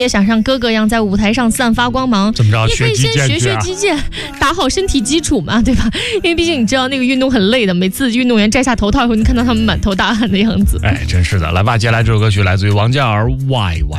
也想像哥哥一样在舞台上散发光芒， 怎么着？ 你可以先学击剑，打好身体基础嘛，对吧？因为毕竟你知道那个运动很累的，每次运动员摘下头套以后，你看到他们满头大汗的样子。 哎，真是的。来吧，接下来这首歌曲来自于王嘉尔《YY》。